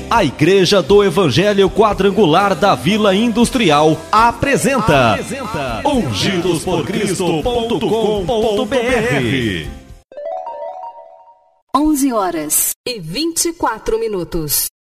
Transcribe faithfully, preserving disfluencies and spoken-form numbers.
A Igreja do Evangelho Quadrangular da Vila Industrial apresenta, apresenta ungidos por cristo ponto com ponto br. onze horas e vinte e quatro minutos.